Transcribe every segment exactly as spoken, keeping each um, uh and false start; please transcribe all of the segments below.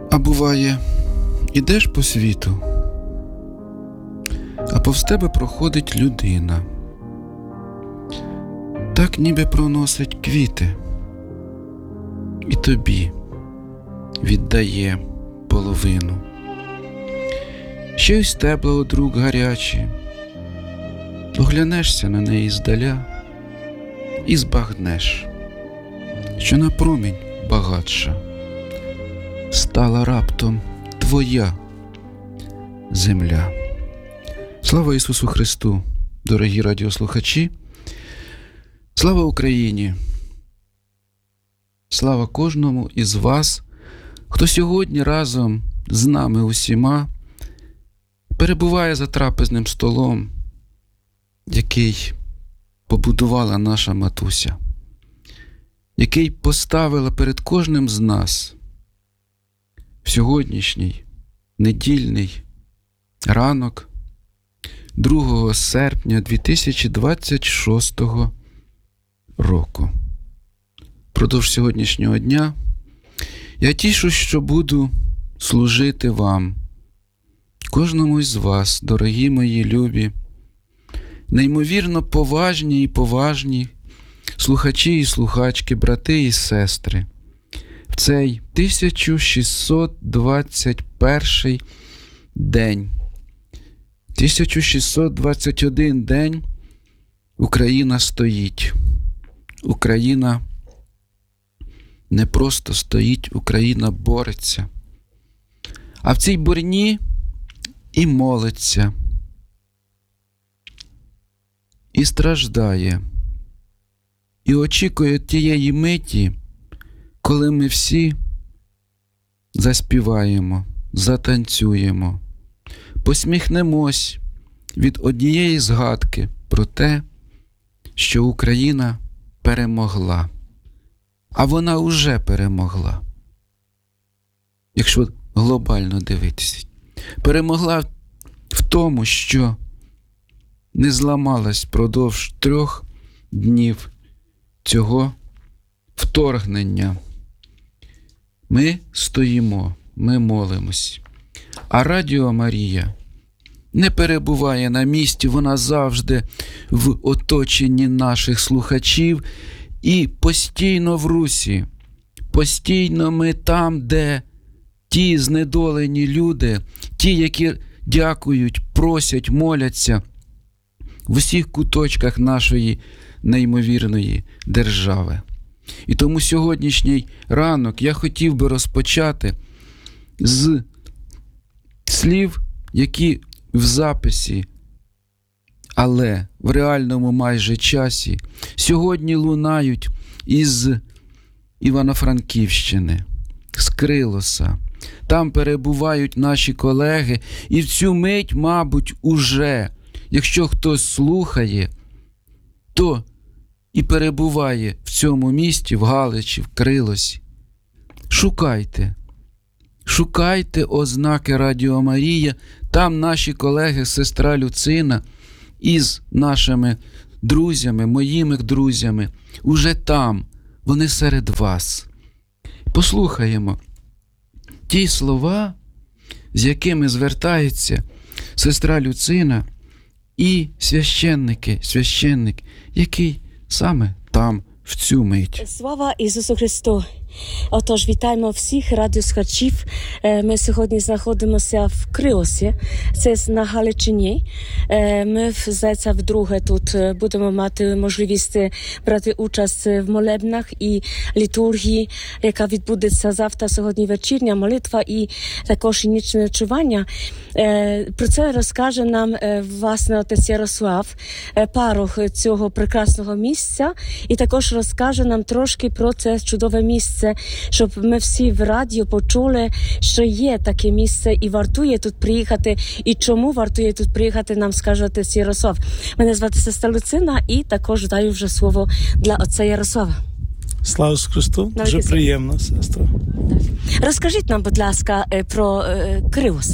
А буває, ідеш по світу, а повз тебе проходить людина. Так ніби проносить квіти і тобі віддає половину. Ще й стебла од рук гарячі, оглянешся на неї здаля і збагнеш, що на промінь багатша стала раптом твоя земля. Слава Ісусу Христу, дорогі радіослухачі! Слава Україні! Слава кожному із вас, хто сьогодні разом з нами усіма перебуває за трапезним столом, який побудувала наша матуся, який поставила перед кожним з нас в сьогоднішній недільний ранок другого серпня дві тисячі двадцять шостого року. Продовж сьогоднішнього дня я тішу, що буду служити вам, кожному із вас, дорогі мої любі, неймовірно поважні і поважні слухачі і слухачки, брати і сестри, в цей тисяча шістсот двадцять перший день, тисяча шістсот двадцять один день Україна стоїть. Україна не просто стоїть, Україна бореться. А в цій борні і молиться, і страждає, і очікує тієї миті, коли ми всі заспіваємо, затанцюємо, посміхнемось від однієї згадки про те, що Україна перемогла. А вона уже перемогла. Якщо глобально дивитися. Перемогла в тому, що не зламалась впродовж трьох днів цього вторгнення. Ми стоїмо, ми молимось. А Радіо Марія не перебуває на місці, вона завжди в оточенні наших слухачів і постійно в русі. Постійно ми там, де ті знедолені люди, ті, які дякують, просять, моляться в усіх куточках нашої неймовірної держави. І тому сьогоднішній ранок я хотів би розпочати з слів, які в записі, але в реальному майже часі сьогодні лунають із Івано-Франківщини, з Крилоса. Там перебувають наші колеги, і в цю мить, мабуть, уже, якщо хтось слухає, то і перебуває в цьому місті, в Галичі, в Крилосі. Шукайте, шукайте ознаки Радіо Марія. Там наші колеги, сестра Люцина із нашими друзями, моїми друзями, уже там, вони серед вас. Послухаємо ті слова, з якими звертається сестра Люцина і священники, священник, який саме там, в цю мить. Слава Ісусу Христу! Отож, вітаємо всіх радіослухачів. Ми сьогодні знаходимося в Крилосі, це на Галичині. Ми, здається, вдруге тут будемо мати можливість брати участь в молебнах і літургії, яка відбудеться завтра, сьогодні вечірня молитва і також і нічне ночування. Про це розкаже нам, власне, отець Ярослав, парох цього прекрасного місця, і також розкаже нам трошки про це чудове місце, щоб ми всі в радіо почули, що є таке місце і вартує тут приїхати, і чому вартує тут приїхати, нам скаже отець Ярослав. Мене звати сестра Люцина і також даю вже слово для отця Ярослава. Слава Ісусу Христу, дуже приємно, сестра. Розкажіть нам, будь ласка, про е, Крилос,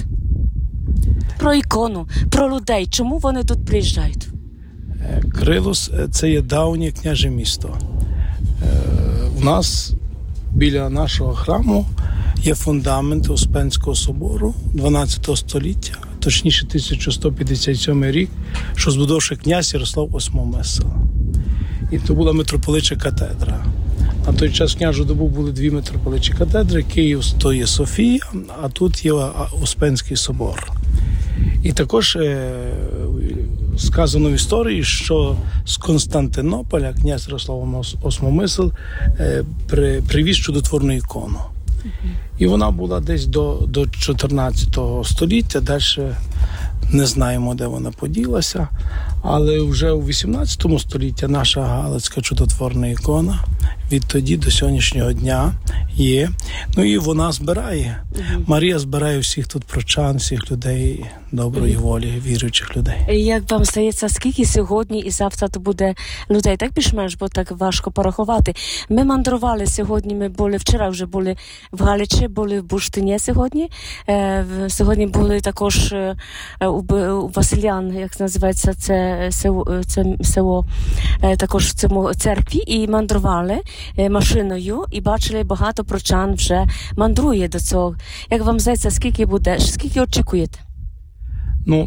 про ікону, про людей, чому вони тут приїжджають? Крилос – це є давнє княже місто. У нас біля нашого храму є фундамент Успенського собору дванадцятого століття, точніше тисяча сто п'ятдесят сьомий рік, що збудовши князь Ярослав Осмомисл. І то була митрополича катедра. На той час княжу добу були дві митрополичі катедри. Київ – то є Софія, а тут є Успенський собор. І також е, сказано в історії, що з Константинополя князь Ярослав Осмомисл е, при, привіз чудотворну ікону. І вона була десь до, до чотирнадцятого століття, далі не знаємо, де вона поділася, але вже у вісімнадцятому столітті наша галицька чудотворна ікона відтоді до сьогоднішнього дня є. Ну і вона збирає. Угу. Марія збирає всіх тут прочан, всіх людей доброї угу. волі, віруючих людей. Як вам здається, скільки сьогодні і завтра то буде людей? Так більш-менш, бо так важко порахувати. Ми мандрували сьогодні, ми були, вчора вже були в Галичі, були в Буштині сьогодні. Е, сьогодні були також е, у, у Василян, як називається це село, це село е, також в цьому церкві, і мандрували е, машиною, і бачили, багато прочан вже мандрує до цього. Як вам здається, скільки буде, скільки очікуєте? Ну,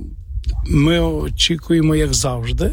ми очікуємо, як завжди.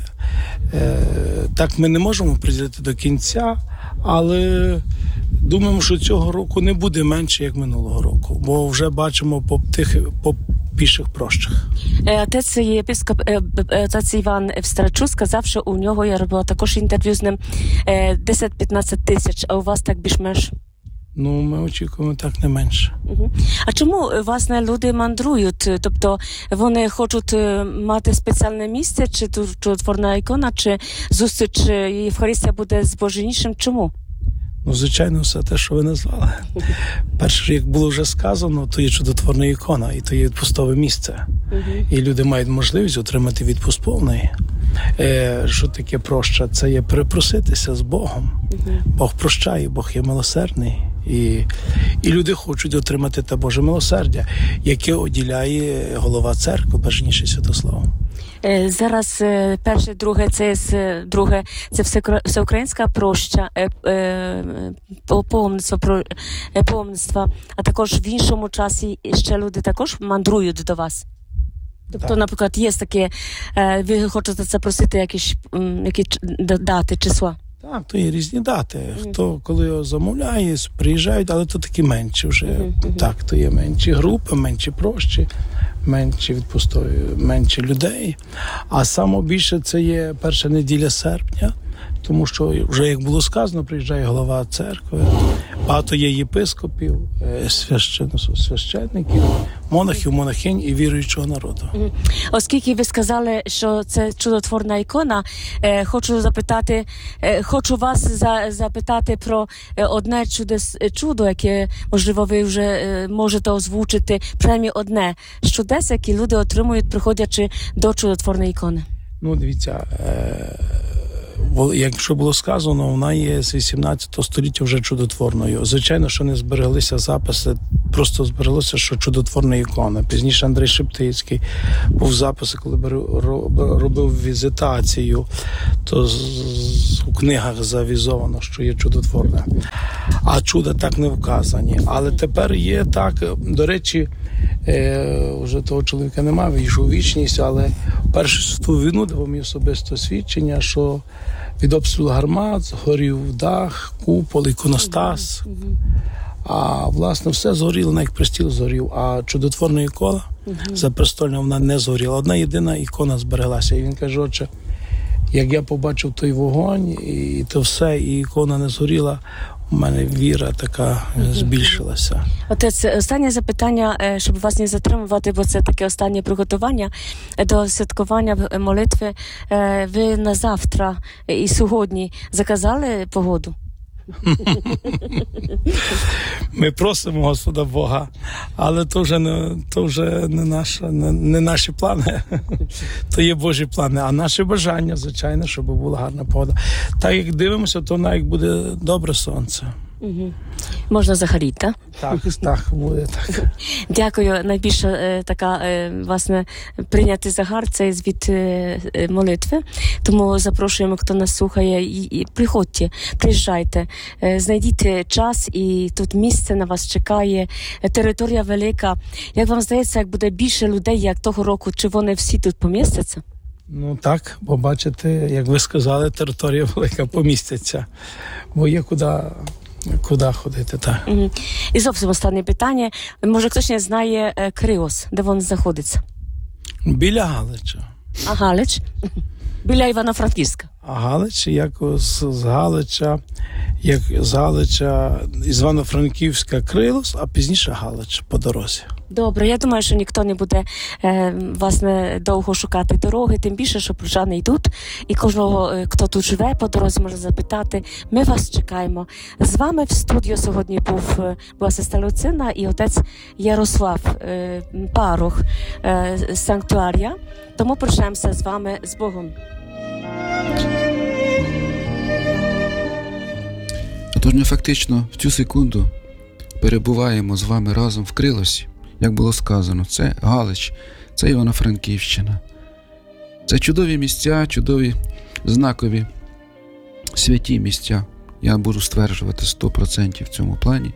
Так ми не можемо приділити до кінця, але думаємо, що цього року не буде менше, як минулого року, бо вже бачимо по тих, по піших прощах. Отець єпископ, отець Іван Встрачу сказав, що у нього, я робила також інтерв'ю з ним, десять-п'ятнадцять тисяч, а у вас так більш-менш? Ну, ми очікуємо так не менше. Угу. А чому, власне, люди мандрують? Тобто вони хочуть мати спеціальне місце, чи чудотворна ікона, чи зустріч Євхаристія буде збоженішим? Чому? Ну, звичайно, все те, що ви назвали. Перше, як було вже сказано, то є чудотворна ікона, і то є відпустове місце. Uh-huh. І люди мають можливість отримати відпуст повний. Е, що таке проща? Це є перепроситися з Богом. Uh-huh. Бог прощає, Бог є милосердний. І, і люди хочуть отримати те Боже милосердя, яке оділяє голова церкви, блаженніший Святослав. Зараз перше, друге, це друге, це всеукраїнська проща, паломництво, паломництва, а також в іншому часі ще люди також мандрують до вас. Тобто, так. Наприклад, є таке, ви хочете запросити якісь, які дати, числа? Так, то є різні дати. Хто коли його замовляє, приїжджають, але то такі менші вже. Uh-huh. Так, то є менші групи, менші прощі, менші відпустові, менші людей. А саме більше це є перша неділя серпня, тому що вже, як було сказано, приїжджає голова церкви, багато є єпископів, священників, монахів, монахинь і віруючого народу. Оскільки ви сказали, що це чудотворна ікона, е, хочу запитати, е, хочу вас за, запитати про одне чудес, чудо, яке, можливо, ви вже е, можете озвучити, принаймні одне з чудес, які люди отримують, приходячи до чудотворної ікони. Ну, дивіться, е- якщо було сказано, вона є з вісімнадцятого століття вже чудотворною. Звичайно, що не збереглися записи, просто збереглося, що чудотворна ікона. Пізніше Андрій Шептицький був записи, коли робив візитацію, то у книгах завізовано, що є чудотворне. А чуда так не вказані. Але тепер є так, до речі, Е, вже того чоловіка немає, вийшов у вічність, але в Першу світову війну дав мені особисте свідчення, що від обстрілу гармат згорів дах, купол, іконостас. А, власне, все згоріло, навіть престіл згорів, а чудотворна ікона за престольна вона не згоріла. Одна єдина ікона збереглася. І він каже, отче, як я побачив той вогонь, і то все, і ікона не згоріла, у мене віра така збільшилася. Отець, останнє запитання, щоб вас не затримувати, бо це таке останнє приготування до святкування молитви. Ви на завтра і сьогодні заказали погоду? Ми просимо Господа Бога, але то вже не, то вже не, наша, не, не наші плани, то є Божі плани, а наше бажання, звичайно, щоб була гарна погода. Так як дивимося, то навіть буде добре сонце. Угу. Можна загаліть, так? Так, так, буде так. Дякую. Найбільше е, така, е, власне, прийняти загар – це від е, е, молитви. Тому запрошуємо, хто нас слухає, і, і приходьте, приїжджайте, е, знайдіть час, і тут місце на вас чекає, е, територія велика. Як вам здається, як буде більше людей, як того року, чи вони всі тут помістяться? Ну так, бо бачите, як ви сказали, територія велика поміститься. Бо є куди, куди ходити, так. Угу. І зовсім останнє питання. Може, хтось не знає е, Криос, де він знаходиться? Біля Галича. А Галич? Біля Івано-Франківська. А Галич, як з, з Галича, як з Галича, із Івано-Франківська Крилос, а пізніше Галич по дорозі. Добре, я думаю, що ніхто не буде е, власне довго шукати дороги, тим більше, що пружани йдуть, і кожного, е, хто тут живе по дорозі, може запитати. Ми вас чекаємо. З вами в студію сьогодні був е, була сестра Люцина і отець Ярослав, е, парох е, санктуарія. Тому прощаємося з вами з Богом. Тож ми фактично в цю секунду перебуваємо з вами разом в Крилосі. Як було сказано, це Галич, це Івано-Франківщина. Це чудові місця, чудові, знакові, святі місця. Я буду стверджувати сто відсотків в цьому плані.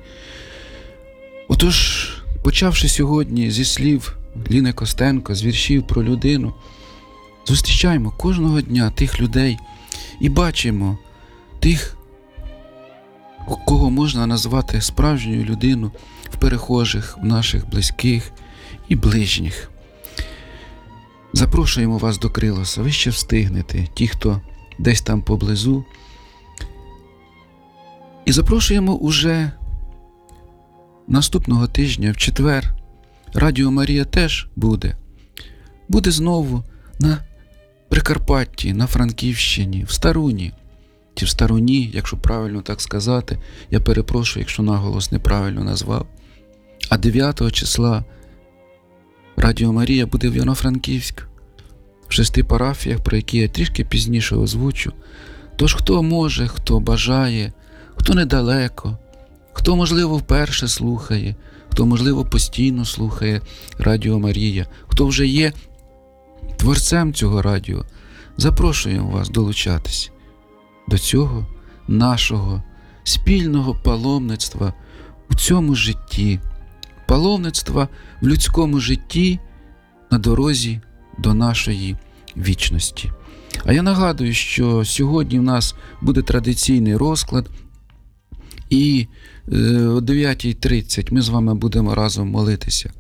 Отож, почавши сьогодні зі слів Ліни Костенко, з віршів про людину, зустрічаємо кожного дня тих людей і бачимо тих, кого можна назвати справжньою людиною в перехожих, в наших близьких і ближніх. Запрошуємо вас до Крилоса, ви ще встигнете, ті, хто десь там поблизу. І запрошуємо уже наступного тижня, в четвер. Радіо Марія теж буде. Буде знову на Прикарпатті, на Франківщині, в Старуні. Чи в Старуні, якщо правильно так сказати. Я перепрошую, якщо наголос неправильно назвав. А дев'ятого числа Радіо Марія буде в Івано-Франківську, в шести парафіях, про які я трішки пізніше озвучу. Тож хто може, хто бажає, хто недалеко, хто, можливо, вперше слухає, хто, можливо, постійно слухає Радіо Марія, хто вже є творцем цього радіо, запрошуємо вас долучатись до цього нашого спільного паломництва у цьому житті, паломництва в людському житті на дорозі до нашої вічності. А я нагадую, що сьогодні в нас буде традиційний розклад, і о дев'ятій тридцять ми з вами будемо разом молитися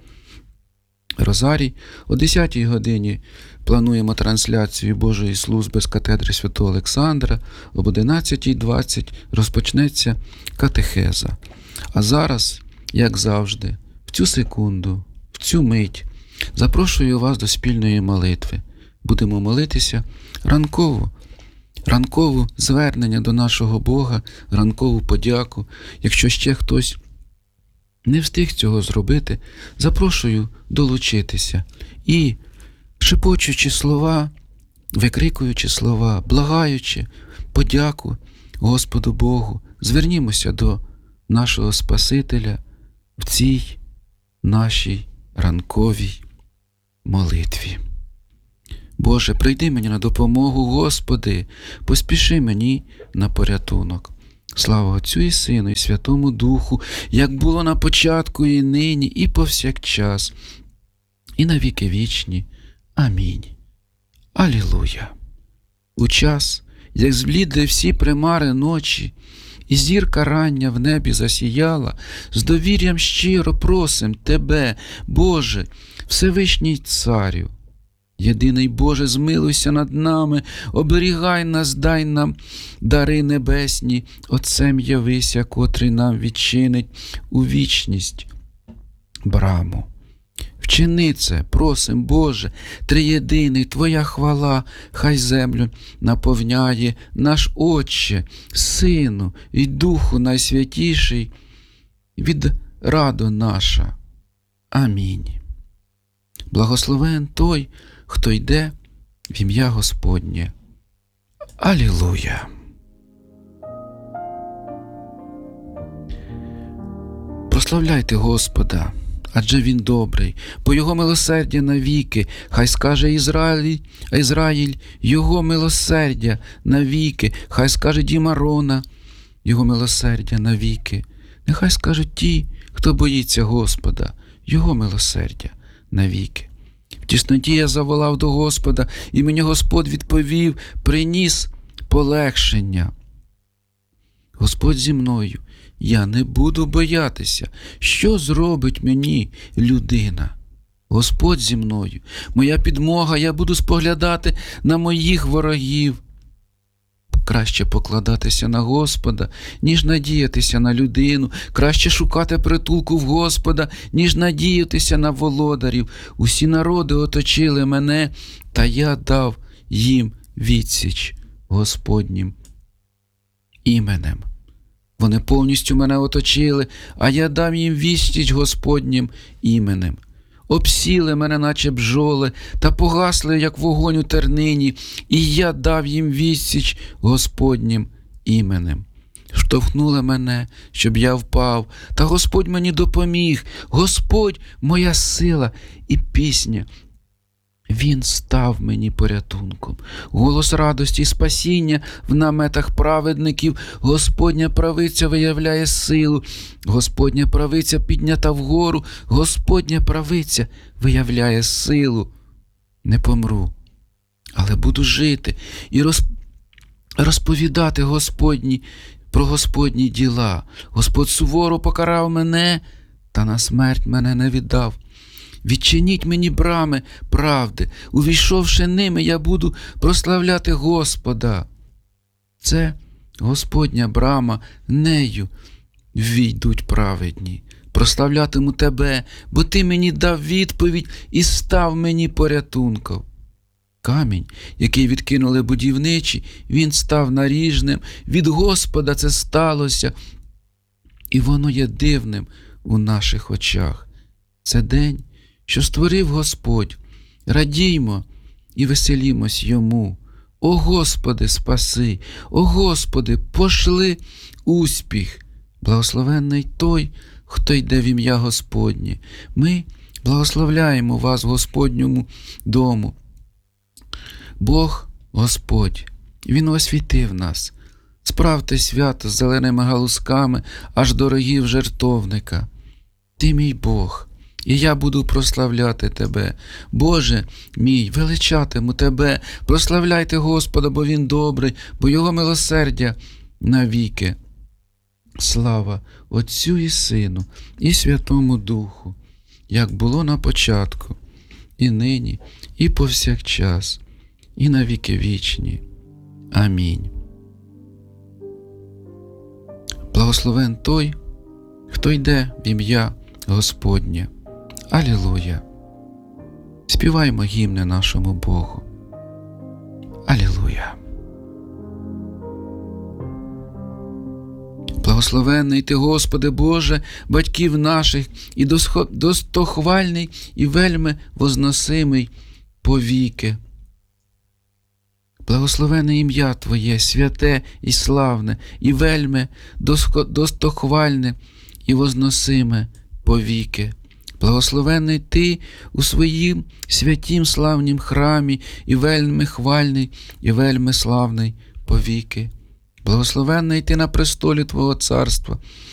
Розарій. О десятій годині плануємо трансляцію Божої служби з катедри Святого Олександра. Об одинадцятій двадцять розпочнеться катехеза. А зараз, як завжди, в цю секунду, в цю мить запрошую вас до спільної молитви. Будемо молитися ранково, ранкову звернення до нашого Бога, ранкову подяку. Якщо ще хтось не встиг цього зробити, запрошую долучитися. І, шепочучи слова, викрикуючи слова, благаючи подяку Господу Богу, звернімося до нашого Спасителя в цій нашій ранковій молитві. Боже, прийди мені на допомогу, Господи, поспіши мені на порятунок. Слава Отцю і Сину, і Святому Духу, як було на початку, і нині, і повсякчас, і на віки вічні. Амінь. Алілуя. У час, як зблідли всі примари ночі, і зірка рання в небі засіяла, з довір'ям щиро просим Тебе, Боже, Всевишній Царю. Єдиний Боже, змилуйся над нами, оберігай нас, дай нам дари небесні, Отцем явися, котрий нам відчинить у вічність браму. Вчини це, просим, Боже, триєдиний, Твоя хвала, хай землю наповняє наш Отче, Сину і Духу найсвятіший, від раду наша. Амінь. Благословен той, хто йде в ім'я Господнє. Алілуя! Прославляйте Господа, адже Він добрий, бо Його милосердя навіки. Хай скаже Ізраїль, Ізраїль, Його милосердя навіки. Хай скаже дім Арона, Його милосердя навіки. Нехай скажуть ті, хто боїться Господа, Його милосердя навіки. В тісноті я заволав до Господа, і мені Господь відповів, приніс полегшення. Господь зі мною, я не буду боятися, що зробить мені людина. Господь зі мною, моя підмога, я буду споглядати на моїх ворогів. Краще покладатися на Господа, ніж надіятися на людину. Краще шукати притулку в Господа, ніж надіятися на володарів. Усі народи оточили мене, та я дав їм відсіч Господнім іменем. Вони повністю мене оточили, а я дам їм відсіч Господнім іменем. Обсіли мене, наче бджоли, та погасли, як вогонь у тернині, і я дав їм відсіч Господнім іменем. Штовхнули мене, щоб я впав, та Господь мені допоміг. Господь – моя сила і пісня. Він став мені порятунком. Голос радості і спасіння в наметах праведників. Господня правиця виявляє силу. Господня правиця піднята вгору. Господня правиця виявляє силу. Не помру, але буду жити і роз... розповідати Господні про Господні діла. Господь суворо покарав мене, та на смерть мене не віддав. Відчиніть мені брами правди, увійшовши ними, я буду прославляти Господа. Це Господня брама, нею ввійдуть праведні. Прославлятиму тебе, бо ти мені дав відповідь і став мені порятунком. Камінь, який відкинули будівничі, він став наріжним. Від Господа це сталося, і воно є дивним у наших очах. Це день, що створив Господь. Радіймо і веселімось Йому. О Господи, спаси! О Господи, пошли успіх! Благословенний той, хто йде в ім'я Господнє. Ми благословляємо вас в Господньому дому. Бог Господь, Він освітив нас. Справте свято з зеленими галузками, аж до рогів жертовника. Ти мій Бог, і я буду прославляти Тебе. Боже мій, величатиму Тебе. Прославляйте Господа, бо Він добрий, бо Його милосердя навіки. Слава Отцю і Сину, і Святому Духу, як було на початку, і нині, і повсякчас, і на віки вічні. Амінь. Благословен той, хто йде в ім'я Господнє. Алілуя! Співаймо гімни нашому Богу. Алілуя! Благословенний Ти, Господи Боже, батьків наших, і достохвальний, і вельми возносимий повіки. Благословене ім'я Твоє, святе і славне, і вельми достохвальне, і возносиме повіки. Благословений Ти у своїм святім славнім храмі, і вельми хвальний, і вельми славний повіки. Благословенний Ти на престолі Твого царства,